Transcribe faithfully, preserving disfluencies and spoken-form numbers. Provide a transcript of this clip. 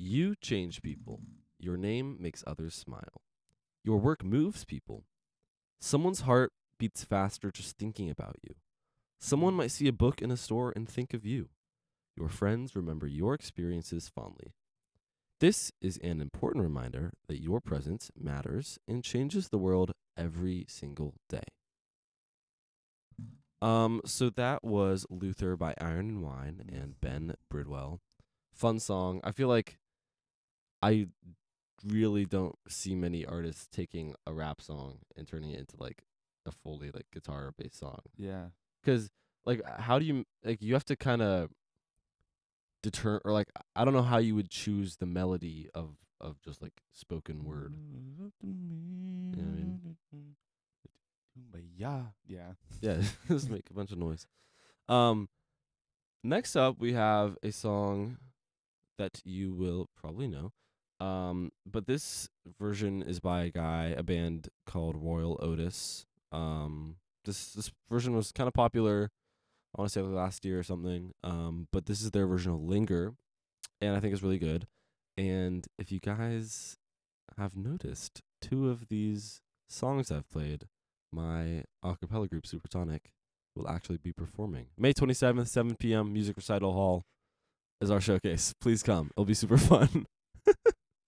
You change people. Your name makes others smile. Your work moves people. Someone's heart beats faster just thinking about you. Someone might see a book in a store and think of you. Your friends remember your experiences fondly. This is an important reminder that your presence matters and changes the world every single day. Um, so that was Luther by Iron and Wine and Ben Bridwell. Fun song. I feel like I really don't see many artists taking a rap song and turning it into like a fully like guitar based song. Yeah. Cause like how do you like you have to kind of deter or like I don't know how you would choose the melody of of just like spoken word. You know what I mean? Yeah. Yeah. Yeah, just make a bunch of noise. Um, next up we have a song that you will probably know. Um, but this version is by a guy, a band called Royal Otis. Um, this this version was kind of popular. I want to say like last year or something. Um, but this is their version of Linger, and I think it's really good. And if you guys have noticed, two of these songs I've played, my a cappella group Supersonic will actually be performing May twenty-seventh, seven p.m. Music Recital Hall is our showcase. Please come. It'll be super fun.